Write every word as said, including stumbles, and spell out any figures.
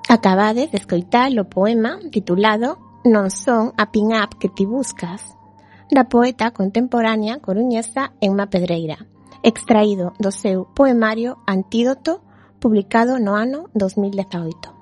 Acabades de escoitar o poema titulado Non son a pin-up que ti buscas, da poeta contemporánea coruñesa Emma Pedreira, extraído do seu poemario Antídoto, publicado no ano dos mil dezaoito.